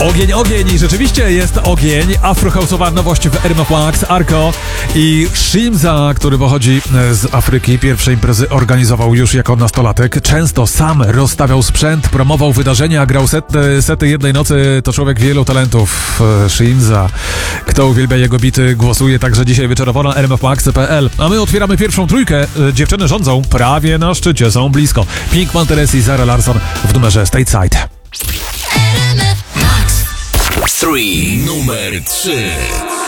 Ogień i rzeczywiście jest ogień. Afrohouse'owa nowość w RMF Max, Arco i Shimza, który pochodzi z Afryki. Pierwsze imprezy organizował już jako nastolatek. Często sam rozstawiał sprzęt, promował wydarzenia, grał sety jednej nocy. To człowiek wielu talentów. Shimza. Kto uwielbia jego bity, głosuje także dzisiaj wieczorowo na rmfmax.pl. A my otwieramy pierwszą trójkę. Dziewczyny rządzą prawie na szczycie, są blisko. Pink Panthers i Zara Larsson w numerze Stateside. Numer 3.